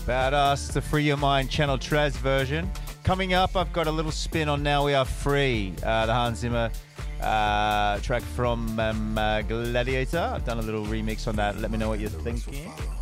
Badass, the Free Your Mind Channel Traz version. Coming up, I've got a little spin on Now We Are Free, the Hans Zimmer track from Gladiator. I've done a little remix on that. Let me know what you're thinking.